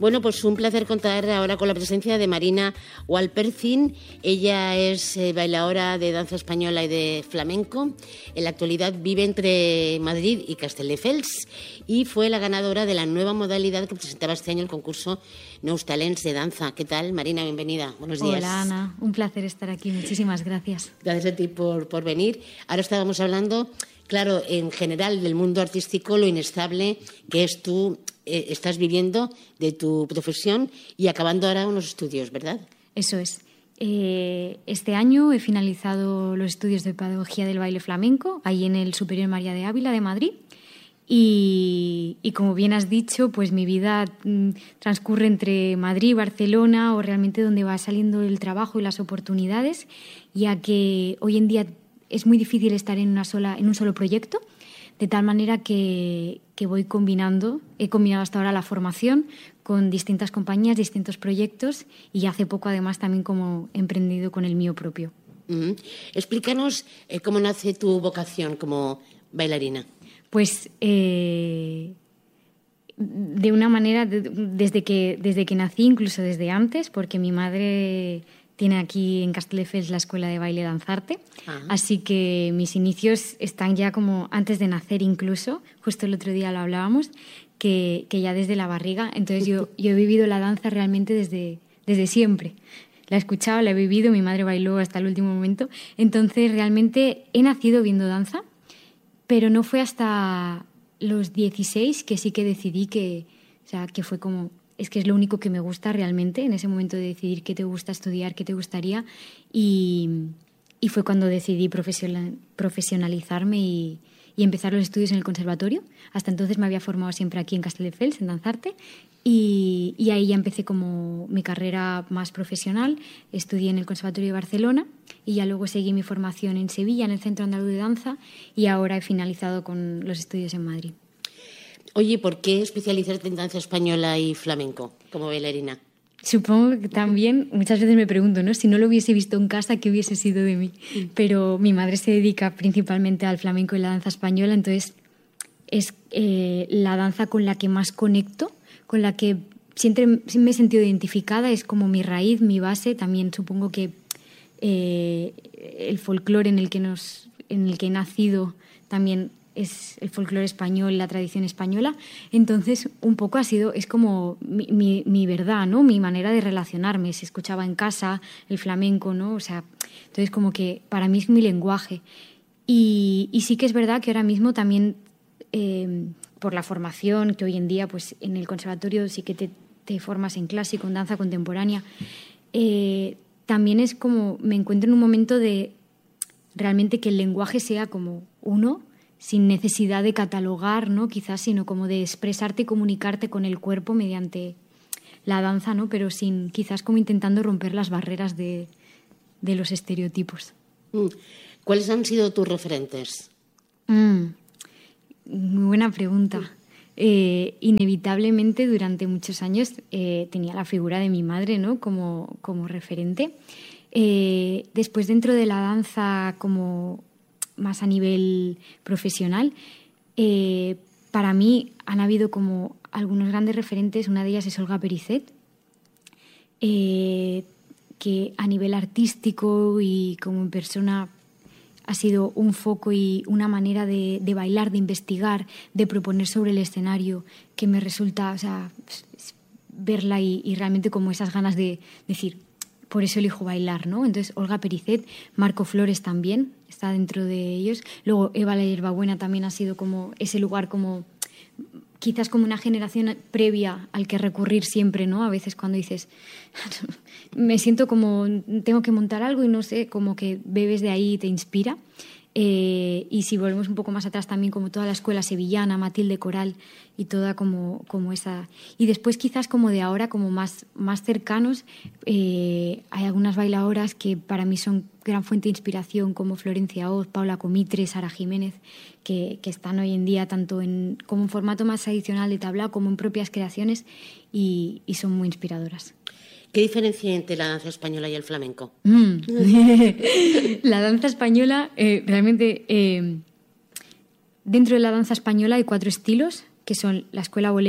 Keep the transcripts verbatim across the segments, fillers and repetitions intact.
Bueno, pues un placer contar ahora con la presencia de Marina Walpercin. Ella es eh, bailadora de danza española y de flamenco. En la actualidad vive entre Madrid y Castelldefels y fue la ganadora de la nueva modalidad que presentaba este año el concurso Nous Talents de danza. ¿Qué tal, Marina? Bienvenida. Buenos días. Hola, Ana. Un placer estar aquí. Muchísimas gracias. Gracias a ti por, por venir. Ahora estábamos hablando, claro, en general del mundo artístico, lo inestable que es tú eh, estás viviendo de tu profesión y acabando ahora unos estudios, ¿verdad? Eso es. Eh, este año he finalizado los estudios de pedagogía del baile flamenco, ahí en el Superior María de Ávila de Madrid. Y, y como bien has dicho, pues mi vida mm, transcurre entre Madrid y Barcelona, o realmente donde va saliendo el trabajo y las oportunidades, ya que hoy en día es muy difícil estar en, una sola, en un solo proyecto, de tal manera que, que voy combinando, he combinado hasta ahora la formación con distintas compañías, distintos proyectos, y hace poco además también como he emprendido con el mío propio. Uh-huh. Explícanos eh, cómo nace tu vocación como bailarina. Pues eh, de una manera, de, desde, que, desde que nací, incluso desde antes, porque mi madre tiene aquí en Castelldefels la escuela de baile Danzarte, Ajá. Así que mis inicios están ya como antes de nacer incluso, justo el otro día lo hablábamos, que, que ya desde la barriga. Entonces yo, yo he vivido la danza realmente desde, desde siempre. La he escuchado, la he vivido, mi madre bailó hasta el último momento. Entonces realmente he nacido viendo danza, pero no fue hasta los dieciséis que sí que decidí que, o sea, que fue como, es que es lo único que me gusta realmente, en ese momento de decidir qué te gusta estudiar, qué te gustaría, y, y fue cuando decidí profesionalizarme y, y empezar los estudios en el conservatorio. Hasta entonces me había formado siempre aquí en Castelldefels, en Danzarte, y, y ahí ya empecé como mi carrera más profesional. Estudié en el Conservatorio de Barcelona y ya luego seguí mi formación en Sevilla, en el Centro Andaluz de Danza, y ahora he finalizado con los estudios en Madrid. Oye, ¿por qué especializarte en danza española y flamenco como bailarina? Supongo que también, muchas veces me pregunto, ¿no? Si no lo hubiese visto en casa, ¿qué hubiese sido de mí? Pero mi madre se dedica principalmente al flamenco y la danza española, entonces es eh, la danza con la que más conecto, con la que siempre me he sentido identificada, es como mi raíz, mi base. También supongo que eh, el folclore en el que nos, en el que he nacido también es el folclore español, la tradición española. Entonces, un poco ha sido, es como mi, mi, mi verdad, ¿no? Mi manera de relacionarme. Se escuchaba en casa el flamenco, ¿no? O sea, entonces como que para mí es mi lenguaje. Y, y sí que es verdad que ahora mismo también, eh, por la formación, que hoy en día pues en el conservatorio sí que te, te formas en clásico, en danza contemporánea, eh, también es como, me encuentro en un momento de realmente que el lenguaje sea como uno, sin necesidad de catalogar, ¿no? Quizás, sino como de expresarte y comunicarte con el cuerpo mediante la danza, ¿no? Pero sin, quizás como intentando romper las barreras de, de los estereotipos. ¿Cuáles han sido tus referentes? Mm, muy buena pregunta. Eh, inevitablemente durante muchos años eh, tenía la figura de mi madre, ¿no? como, como referente. Eh, después, dentro de la danza como más a nivel profesional, eh, para mí han habido como algunos grandes referentes. Una de ellas es Olga Pericet, eh, que a nivel artístico y como en persona ha sido un foco y una manera de, de bailar, de investigar, de proponer sobre el escenario, que me resulta, o sea, verla y, y realmente como esas ganas de decir, por eso elijo bailar, ¿no? Entonces, Olga Pericet, Marco Flores también está dentro de ellos. Luego, Eva la Hierbabuena también ha sido como ese lugar como, quizás como una generación previa al que recurrir siempre, ¿no? A veces cuando dices, me siento como, tengo que montar algo y no sé, como que bebes de ahí y te inspira. Eh, y si volvemos un poco más atrás también como toda la escuela sevillana, Matilde Coral y toda como, como esa. Y después quizás como de ahora, como más, más cercanos, eh, hay algunas bailadoras que para mí son gran fuente de inspiración, como Florencia Oz, Paula Comitre, Sara Jiménez, que, que están hoy en día tanto en, como en formato más tradicional de tablao como en propias creaciones y, y son muy inspiradoras. ¿Qué diferencia hay entre la danza española y el flamenco? Mm. La danza española, eh, realmente, eh, dentro de la danza española hay cuatro estilos, que son la escuela bolera,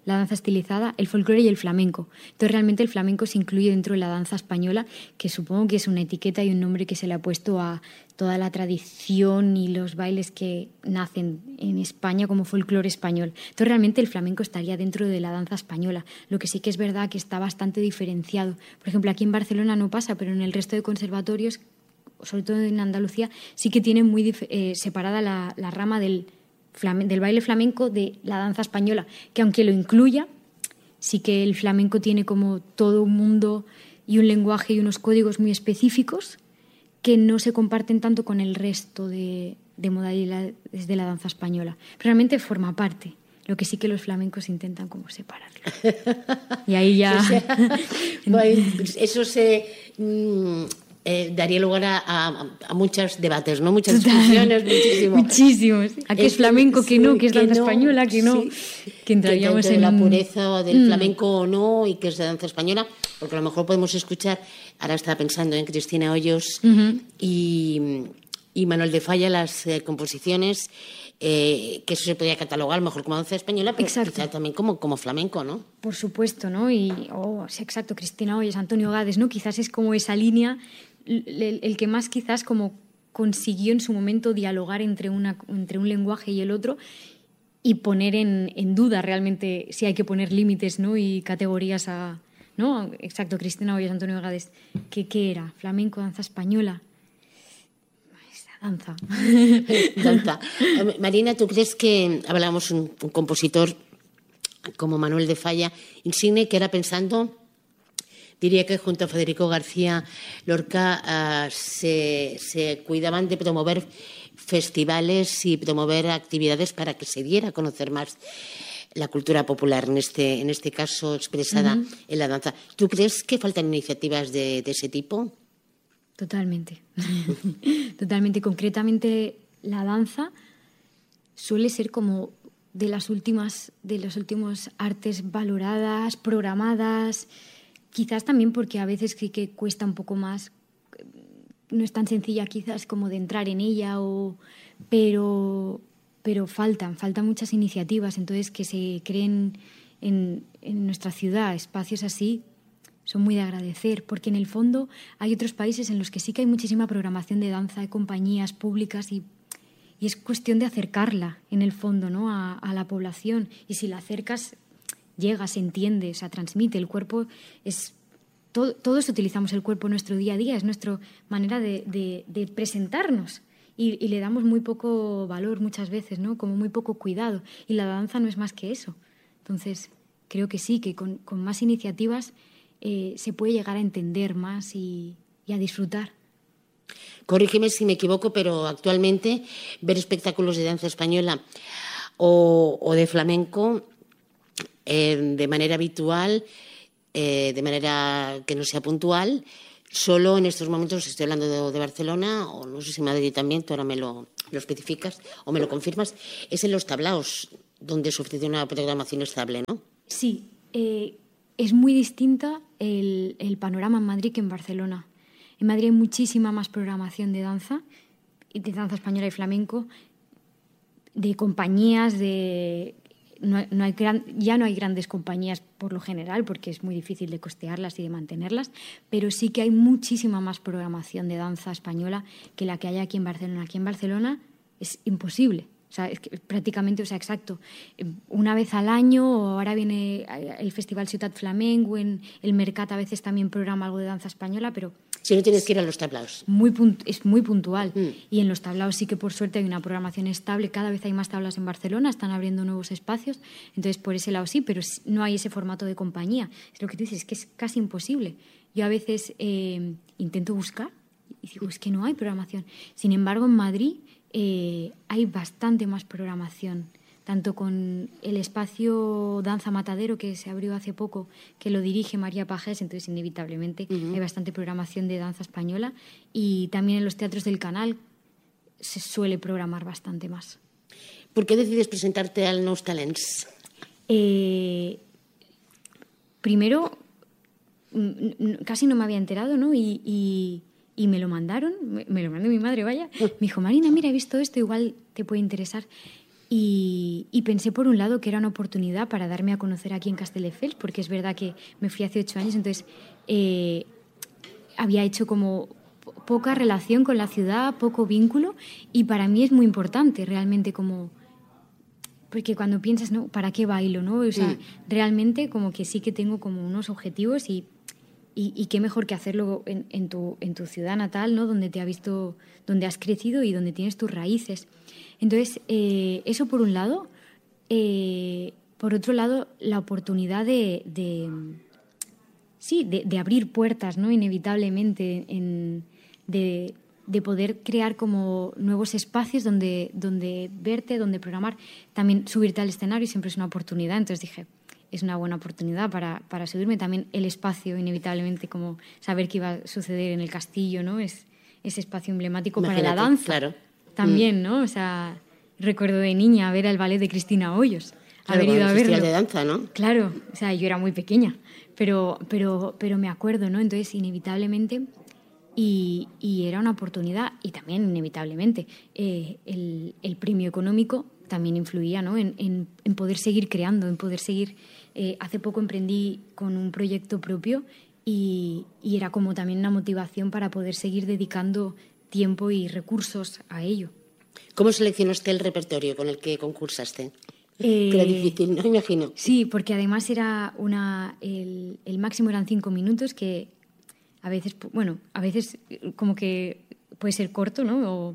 la danza estilizada, el folclore y el flamenco. Entonces realmente el flamenco se incluye dentro de la danza española, que supongo que es una etiqueta y un nombre que se le ha puesto a toda la tradición y los bailes que nacen en España como folclore español. Entonces realmente el flamenco estaría dentro de la danza española. Lo que sí que es verdad que está bastante diferenciado. Por ejemplo, aquí en Barcelona no pasa, pero en el resto de conservatorios, sobre todo en Andalucía, sí que tienen muy eh, separada la, la rama del del baile flamenco de la danza española, que aunque lo incluya, sí que el flamenco tiene como todo un mundo y un lenguaje y unos códigos muy específicos que no se comparten tanto con el resto de, de modalidades de la danza española. Pero realmente forma parte, lo que sí que los flamencos intentan como separarlo. Y ahí ya... O sea, bueno, eso se... Mmm... Eh, daría lugar a, a, a muchos debates, ¿no? Muchas discusiones, muchísimo. Muchísimos. ¿A qué es flamenco, que no? ¿Qué es danza española, que no? Sí. Que entraríamos que en la un... pureza del mm. flamenco o no, y que es de danza española, porque a lo mejor podemos escuchar, ahora estaba pensando en Cristina Hoyos uh-huh. y, y Manuel de Falla, las eh, composiciones, eh, que eso se podría catalogar mejor como danza española, pero exacto. Quizá también como, como flamenco, ¿no? Por supuesto, ¿no? Y, oh, sí, exacto, Cristina Hoyos, Antonio Gades, ¿no? Quizás es como esa línea... El, el que más quizás como consiguió en su momento dialogar entre, una, entre un lenguaje y el otro y poner en, en duda realmente si hay que poner límites, ¿no? Y categorías a... ¿no? Exacto, Cristina Hoyos, Antonio Gades. ¿Qué, qué era? ¿Flamenco, danza española? Danza. Danza. Marina, ¿tú crees que hablábamos un, un compositor como Manuel de Falla, insigne, que era pensando... Diría que junto a Federico García Lorca uh, se, se cuidaban de promover festivales y promover actividades para que se diera a conocer más la cultura popular, en este, en este caso expresada uh-huh. en la danza. ¿Tú crees que faltan iniciativas de, de ese tipo? Totalmente. Totalmente. Concretamente, la danza suele ser como de las últimas, de los últimos artes valoradas, programadas... Quizás también porque a veces sí que cuesta un poco más, no es tan sencilla quizás como de entrar en ella, o, pero, pero faltan, faltan muchas iniciativas. Entonces que se creen en, en nuestra ciudad espacios así son muy de agradecer, porque en el fondo hay otros países en los que sí que hay muchísima programación de danza, hay compañías públicas y, y es cuestión de acercarla en el fondo, ¿no? a, a la población. Y si la acercas... llega, se entiende, o sea, transmite. El cuerpo es... Todo, todos utilizamos el cuerpo en nuestro día a día, es nuestra manera de, de, de presentarnos y, y le damos muy poco valor muchas veces, ¿no? Como muy poco cuidado. Y la danza no es más que eso. Entonces, creo que sí, que con, con más iniciativas eh, se puede llegar a entender más y, y a disfrutar. Corrígeme si me equivoco, pero actualmente ver espectáculos de danza española o, o de flamenco... Eh, de manera habitual, eh, de manera que no sea puntual, solo en estos momentos estoy hablando de, de Barcelona, o no sé si Madrid también, tú ahora me lo, lo especificas o me lo confirmas, es en los tablaos donde se ofrece una programación estable, ¿no? Sí, eh, es muy distinta el, el panorama en Madrid que en Barcelona. En Madrid hay muchísima más programación de danza, de danza española y flamenco, de compañías, de... No, no hay gran, ya no hay grandes compañías por lo general porque es muy difícil de costearlas y de mantenerlas, pero sí que hay muchísima más programación de danza española que la que hay aquí en Barcelona. Aquí en Barcelona es imposible. O sea, es que prácticamente, o sea, exacto, una vez al año, o ahora viene el Festival Ciutat Flamenco, en el Mercat a veces también programa algo de danza española, pero... Si no tienes que ir a los tablaos. Muy punt- es muy puntual. Mm. Y en los tablaos sí que por suerte hay una programación estable. Cada vez hay más tablas en Barcelona, están abriendo nuevos espacios. Entonces por ese lado sí, pero no hay ese formato de compañía. Es lo que tú dices, es que es casi imposible. Yo a veces eh, intento buscar y digo, es que no hay programación. Sin embargo, en Madrid eh, hay bastante más programación. Tanto con el espacio Danza Matadero, que se abrió hace poco, que lo dirige María Pajés, entonces inevitablemente uh-huh. hay bastante programación de danza española, y también en los teatros del Canal se suele programar bastante más. ¿Por qué decides presentarte al Nous Talents? Eh, primero, casi no me había enterado, ¿no? Y, y, y me lo mandaron, me, me lo mandó mi madre, vaya. Me dijo, Marina, mira, he visto esto, igual te puede interesar. Y, y pensé por un lado que era una oportunidad para darme a conocer aquí en Castelldefels, porque es verdad que me fui hace ocho años, entonces eh, había hecho como poca relación con la ciudad, poco vínculo, y para mí es muy importante realmente como... Porque cuando piensas, ¿no? ¿Para qué bailo, no? O sea, mm. realmente como que sí que tengo como unos objetivos y, y, y qué mejor que hacerlo en, en, tu, en tu ciudad natal, ¿no? Donde te ha visto, donde has crecido y donde tienes tus raíces. Entonces, eh, eso por un lado. Eh, por otro lado, la oportunidad de... de sí, de, de abrir puertas, ¿no? Inevitablemente, en, de... de poder crear como nuevos espacios donde, donde verte, donde programar. También subirte al escenario siempre es una oportunidad, entonces dije, es una buena oportunidad para, para subirme. También el espacio, inevitablemente, como saber qué iba a suceder en el castillo, ¿no? Es ese espacio emblemático. Imagínate, para la danza. Claro. También, mm. ¿no? O sea, recuerdo de niña ver el ballet de Cristina Hoyos. Claro, haber ido a verlo. de danza, ¿no? Claro, o sea, yo era muy pequeña, pero, pero, pero me acuerdo, ¿no? Entonces, inevitablemente... Y, y era una oportunidad, y también inevitablemente eh, el, el premio económico también influía, ¿no? en, en, en poder seguir creando, en poder seguir... Eh, hace poco emprendí con un proyecto propio y, y era como también una motivación para poder seguir dedicando tiempo y recursos a ello. ¿Cómo seleccionaste el repertorio con el que concursaste? Eh, que era difícil, no me imagino. Sí, porque además era una el, el máximo eran cinco minutos que... A veces, bueno, a veces como que puede ser corto, ¿no? O,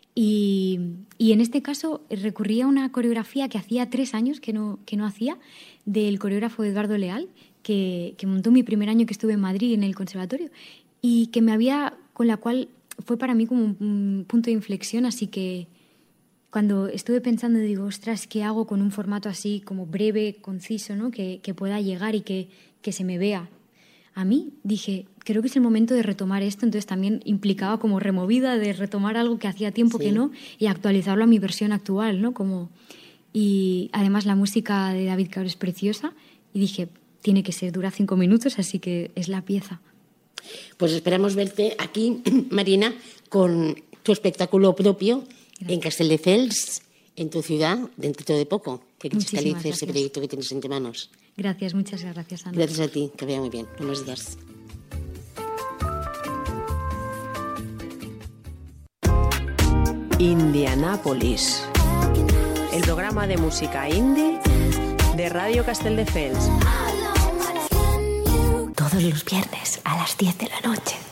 y, y en este caso recurrí a una coreografía que hacía tres años que no, que no hacía, del coreógrafo Eduardo Leal, que, que montó mi primer año que estuve en Madrid en el conservatorio y que me había, con la cual fue para mí como un, un punto de inflexión, así que cuando estuve pensando digo, ostras, ¿qué hago con un formato así como breve, conciso, ¿no? Que, que pueda llegar y que, que se me vea? A mí dije, creo que es el momento de retomar esto, entonces también implicaba como removida de retomar algo que hacía tiempo sí. que no y actualizarlo a mi versión actual, ¿no? Como, y además la música de David Cabra es preciosa y dije, tiene que ser, dura cinco minutos, así que es la pieza. Pues esperamos verte aquí, Marina, con tu espectáculo propio gracias. En Castelldefels, en tu ciudad, dentro de poco, que cristalice ese proyecto que tienes entre manos. Gracias, muchas gracias, Ana. Gracias a ti, que vaya muy bien. Buenos días. Indianápolis, el programa de música indie de Radio Castelldefels. Todos los viernes a las diez de la noche.